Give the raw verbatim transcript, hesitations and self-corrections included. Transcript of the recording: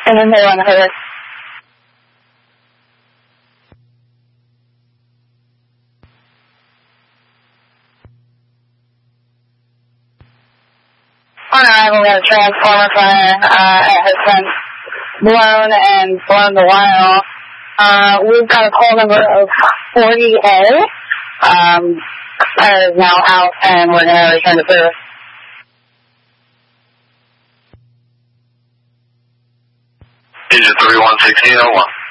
And then they on the hood. On arrival, we had a transformer fire. Uh, it has since blown and blown the wire off. Uh, we've got a call number of forty A. Um, fire is now out, and we're going to return to service. Digit three one sixteen oh one.